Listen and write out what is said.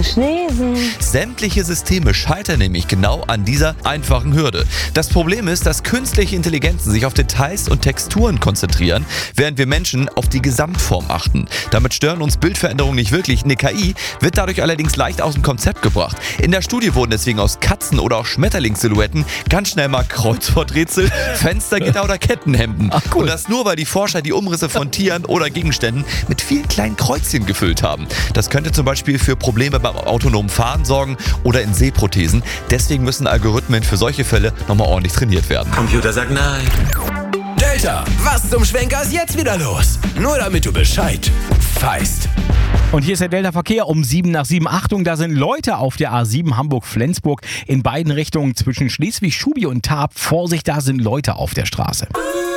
Chinesen. Sämtliche Systeme scheitern nämlich genau an dieser einfachen Hürde. Das Problem ist, dass künstliche Intelligenzen sich auf Details und Texturen konzentrieren, während wir Menschen auf die Gesamtform achten. Damit stören uns Bildveränderungen nicht wirklich. Eine KI wird dadurch allerdings leicht aus dem Konzept gebracht. In der Studie wurden deswegen aus Katzen- oder auch Schmetterlingssilhouetten ganz schnell mal Kreuzworträtsel, Fenstergitter oder Kettenhemden. Ach, cool. Und das nur, weil die Forscher die Umrisse von Tieren oder Gegenständen mit vielen kleinen Kreuzchen gefüllt haben. Das könnte zum Beispiel für Probleme beim autonomen Fahren sorgen oder in Sehprothesen. Deswegen müssen Algorithmen für solche Fälle nochmal ordentlich trainiert werden. Computer sagt nein. Delta, was zum Schwenker ist jetzt wieder los? Nur damit du Bescheid weißt. Und hier ist der Delta-Verkehr um 7:07. Achtung, da sind Leute auf der A7 Hamburg-Flensburg in beiden Richtungen zwischen Schleswig-Schubi und Tarp. Vorsicht, da sind Leute auf der Straße.